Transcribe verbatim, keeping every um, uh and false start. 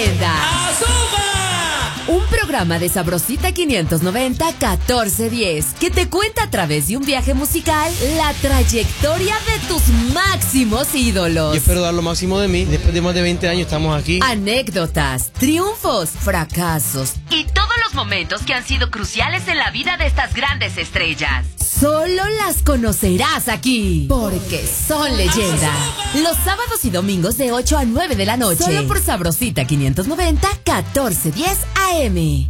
Un programa de Sabrosita quinientos noventa catorce diez que te cuenta a través de un viaje musical la trayectoria de tus máximos ídolos. Yo espero dar lo máximo de mí. Después de más de veinte años estamos aquí. Anécdotas, triunfos, fracasos y todos los momentos que han sido cruciales en la vida de estas grandes estrellas. Solo las conocerás aquí, porque son leyendas. Los sábados y domingos de ocho a nueve de la noche. Solo por Sabrosita quinientos noventa catorce diez A M.